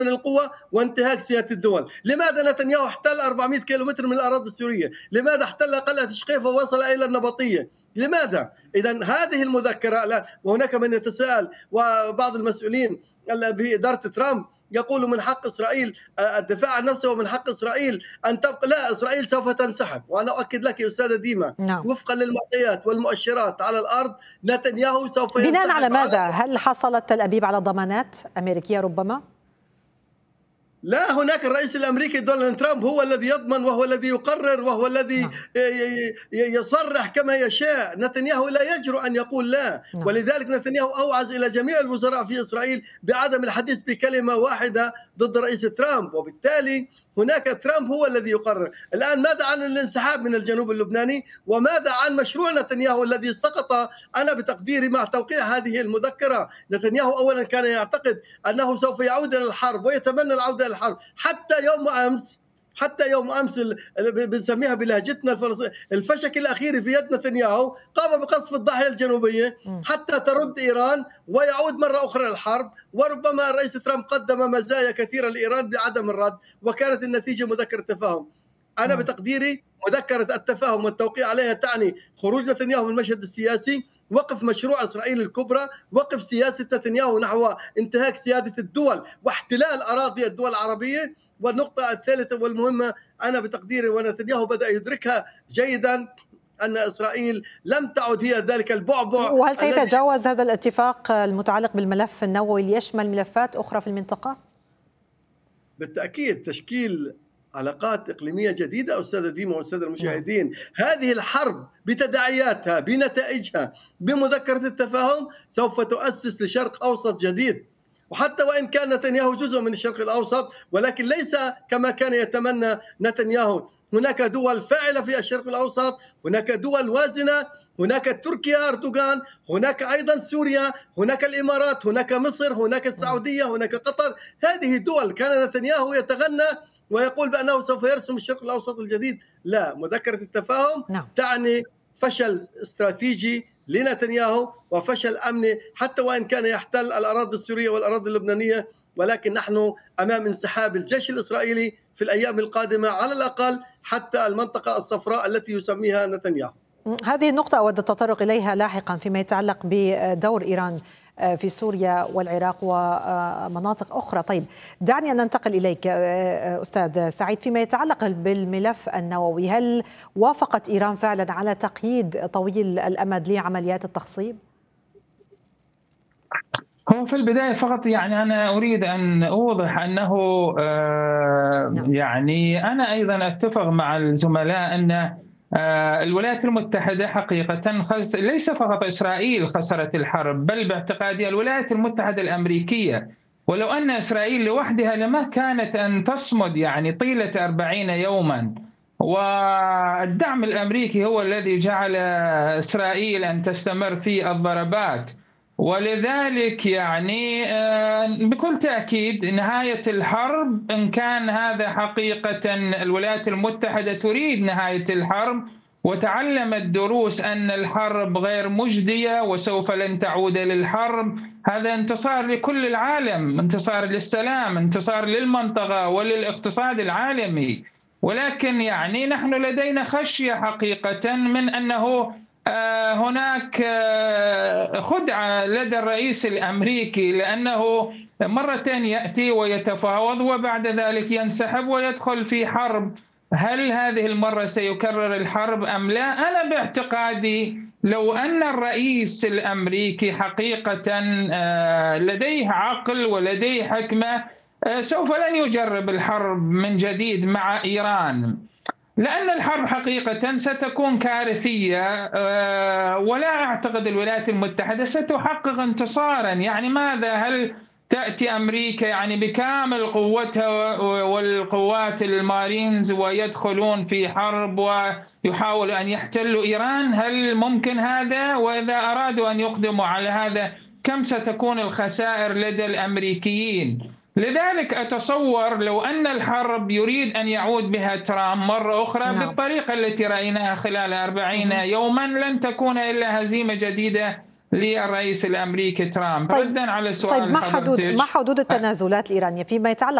من القوة وانتهاك سيادة الدول. لماذا نتنياهو احتل 400 كيلومتر من الأراضي السورية؟ لماذا احتل قلعة شقيفة ووصل إلى النبطية؟ لماذا؟ إذا هذه المذكرة الآن، وهناك من يتساءل وبعض المسؤولين بإدارة ترامب يقول من حق إسرائيل الدفاع عن نفسه ومن حق إسرائيل أن تبقى. لا، إسرائيل سوف تنسحب، وأنا أؤكد لك يا أستاذة ديما وفقا للمعطيات والمؤشرات على الأرض نتنياهو سوف ينسحب. بناء على ماذا؟ هل حصلت تل أبيب على ضمانات أمريكية ربما؟ لا، هناك الرئيس الأمريكي دونالد ترامب هو الذي يضمن وهو الذي يقرر وهو الذي يصرح كما يشاء. نتنياهو لا يجرؤ أن يقول لا. ولذلك نتنياهو أوعز إلى جميع الوزراء في إسرائيل بعدم الحديث بكلمة واحدة ضد الرئيس ترامب، وبالتالي هناك ترامب هو الذي يقرر. الآن ماذا عن الانسحاب من الجنوب اللبناني؟ وماذا عن مشروع نتنياهو الذي سقط أنا بتقديري مع توقيع هذه المذكرة؟ نتنياهو أولا كان يعتقد أنه سوف يعود إلى الحرب ويتمنى العودة إلى الحرب. حتى يوم أمس بنسميها بلهجتنا الفشك الأخير في يد نتنياهو قام بقصف الضاحية الجنوبية حتى ترد إيران ويعود مرة أخرى للحرب. وربما الرئيس ترامب قدم مزايا كثيرة لإيران بعدم الرد، وكانت النتيجة مذكرة تفاهم. أنا بتقديري مذكرة التفاهم والتوقيع عليها تعني خروج نتنياهو من المشهد السياسي، وقف مشروع إسرائيل الكبرى، وقف سياسة نتنياهو نحو انتهاك سيادة الدول واحتلال أراضي الدول العربية. والنقطة الثالثة والمهمة أنا بتقديري ونتنياهو بدأ يدركها جيدا أن إسرائيل لم تعد هي ذلك البعبع. وهل سيتجاوز هذا الاتفاق المتعلق بالملف النووي ليشمل ملفات أخرى في المنطقة؟ بالتأكيد تشكيل علاقات إقليمية جديدة أستاذة ديما والسادة المشاهدين. هذه الحرب بتداعياتها بنتائجها بمذكرة التفاهم سوف تؤسس لشرق أوسط جديد. وحتى وإن كان نتنياهو جزء من الشرق الأوسط، ولكن ليس كما كان يتمنى نتنياهو. هناك دول فاعلة في الشرق الأوسط، هناك دول وازنة، هناك تركيا أردوغان، هناك أيضا سوريا، هناك الإمارات، هناك مصر، هناك السعودية، هناك قطر. هذه دول كان نتنياهو يتغنى ويقول بأنه سوف يرسم الشرق الأوسط الجديد. لا، مذكرة التفاهم تعني فشل استراتيجي لنتنياهو وفشل أمني، حتى وإن كان يحتل الأراضي السورية والأراضي اللبنانية. ولكن نحن أمام انسحاب الجيش الإسرائيلي في الأيام القادمة على الأقل حتى المنطقة الصفراء التي يسميها نتنياهو. هذه النقطة أود التطرق إليها لاحقا فيما يتعلق بدور إيران في سوريا والعراق ومناطق أخرى. طيب دعني أن ننتقل إليك أستاذ سعيد فيما يتعلق بالملف النووي. هل وافقت إيران فعلا على تقييد طويل الأمد لعمليات التخصيب؟ هو في البداية فقط يعني أنا أريد أن أوضح أنه يعني أنا أيضا أتفق مع الزملاء أن الولايات المتحدة حقيقة ليس فقط إسرائيل خسرت الحرب، بل باعتقادي الولايات المتحدة الأمريكية. ولو أن إسرائيل لوحدها لما كانت أن تصمد يعني طيلة 40 يوما، والدعم الأمريكي هو الذي جعل إسرائيل أن تستمر في الضربات. ولذلك يعني بكل تأكيد نهاية الحرب، إن كان هذا حقيقة الولايات المتحدة تريد نهاية الحرب وتعلمت دروس أن الحرب غير مجدية وسوف لن تعود للحرب، هذا انتصار لكل العالم، انتصار للسلام، انتصار للمنطقة وللاقتصاد العالمي. ولكن يعني نحن لدينا خشية حقيقة من أنه هناك خدعة لدى الرئيس الأمريكي، لأنه مرتين يأتي ويتفاوض وبعد ذلك ينسحب ويدخل في حرب. هل هذه المرة سيكرر الحرب أم لا؟ أنا باعتقادي لو أن الرئيس الأمريكي حقيقة لديه عقل ولديه حكمة سوف لن يجرب الحرب من جديد مع إيران، لأن الحرب حقيقة ستكون كارثية، ولا أعتقد الولايات المتحدة ستحقق انتصارا. يعني ماذا؟ هل تأتي أمريكا يعني بكامل قوتها والقوات المارينز ويدخلون في حرب ويحاولوا أن يحتلوا إيران؟ هل ممكن هذا؟ وإذا أرادوا أن يقدموا على هذا كم ستكون الخسائر لدى الأمريكيين؟ لذلك أتصور لو أن الحرب يريد أن يعود بها ترامب مرة أخرى بالطريقة التي رأيناها خلال 40 يوما، لن تكون إلا هزيمة جديدة للرئيس الأمريكي ترامب. طيب. ردا على سؤال طيب ما حدود التنازلات الإيرانية فيما يتعلق